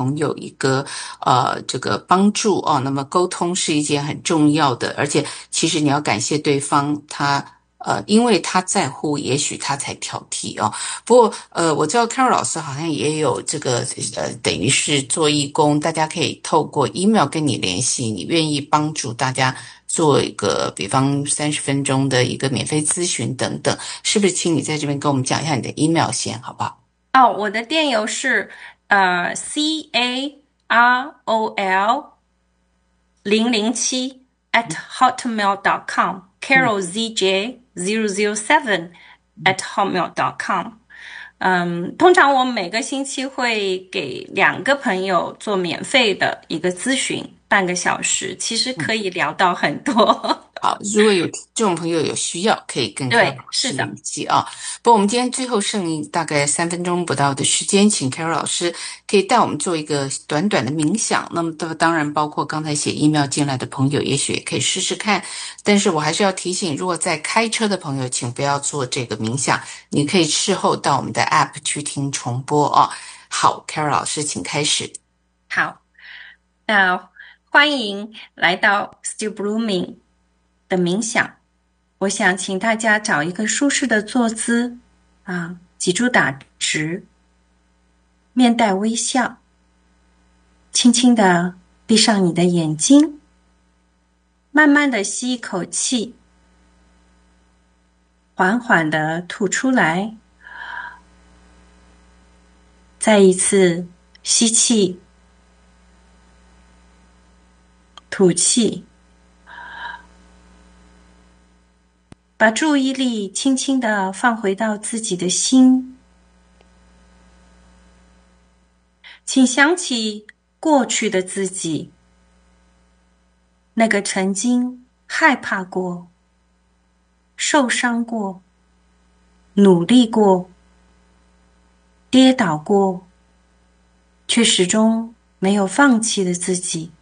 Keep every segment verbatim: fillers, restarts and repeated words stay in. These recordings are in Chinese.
朋友一个呃这个帮助哦。那么沟通是一件很重要的，而且其实你要感谢对方，他呃因为他在乎，也许他才挑剔哦。不过呃我知道 Carol 老师好像也有这个呃等于是做义工，大家可以透过 email 跟你联系，你愿意帮助大家做一个比方三十分钟的一个免费咨询等等，是不是请你在这边跟我们讲一下你的 email 先好不好？ 哦，我的电邮是呃 C A R O L 零零七 at hotmail dot com 嗯 Carol Z J zero zero seven at hotmail dot com。嗯，通常我每个星期会给两个朋友做免费的一个咨询，半个小时，其实嗯。 可以聊到很多。 好，如果有这种朋友有需要，可以跟 Carol 对， 老师是的。 联系啊。不过我们今天最后剩大概三分钟不到的时间，请 Carol 老师可以带我们做一个短短的冥想。那么当然包括刚才写 email 进来的朋友，也许也可以试试看。但是我还是要提醒，如果在开车的朋友，请不要做这个冥想，你可以事后到我们的 app 去听重播啊。好 ，Carol 老师，请开始。 好，那欢迎来到 Still Blooming 的冥想。我想请大家找一个舒适的坐姿啊，脊柱打直，面带微笑，轻轻地闭上你的眼睛，慢慢地吸一口气，缓缓地吐出来，再一次吸气，吐气，把注意力轻轻地放回到自己的心。请想起过去的自己，那个曾经害怕过、受伤过、努力过、跌倒过，却始终没有放弃的自己。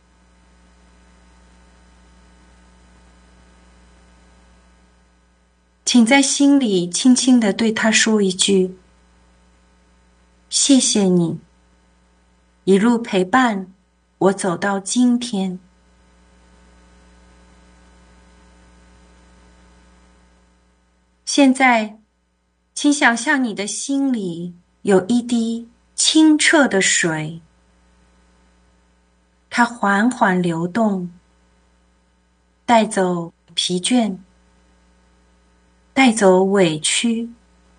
请在心里轻轻地对他说一句：谢谢你，一路陪伴我走到今天。现在，请想象你的心里有一滴清澈的水，它缓缓流动，带走疲倦，带走委屈，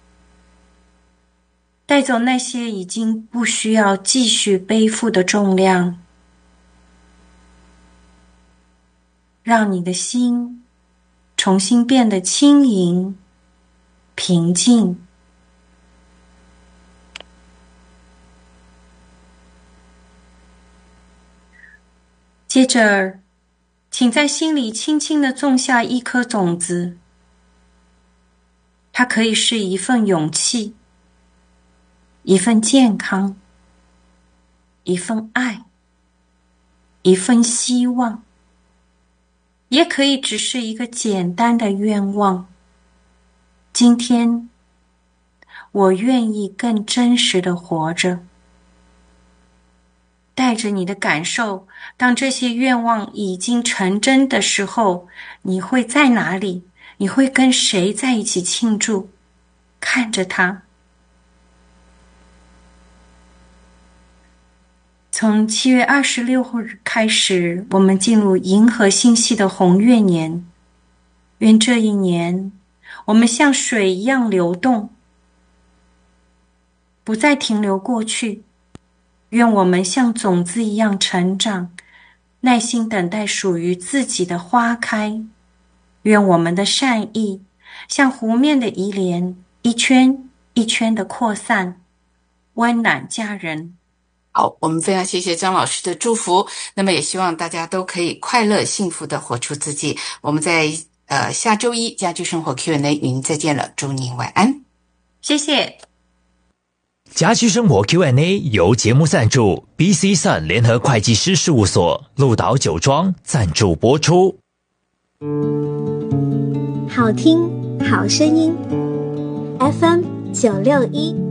带走那些已经不需要继续背负的重量，让你的心重新变得轻盈、平静。接着，请在心里轻轻地种下一颗种子，它可以是一份勇气，一份健康，一份爱，一份希望，也可以只是一个简单的愿望。今天，我愿意更真实地活着。带着你的感受，当这些愿望已经成真的时候，你会在哪里？你会跟谁在一起庆祝？看着它。从七月二十六日开始，我们进入银河星系的红月年。愿这一年，我们像水一样流动，不再停留过去。愿我们像种子一样成长，耐心等待属于自己的花开。愿我们的善意像湖面的移涟，一圈一圈的扩散，温暖家人。 好，我们非常谢谢张老师的祝福，那么也希望大家都可以快乐幸福的活出自己。我们在呃下周一家居生活 Q and A 与您再见了，祝您晚安。 谢谢。 家居生活 Q and A 由节目赞助 B C Sun 联合会计师事务所鹿岛酒庄赞助播出。 好听好声音 F M 九六一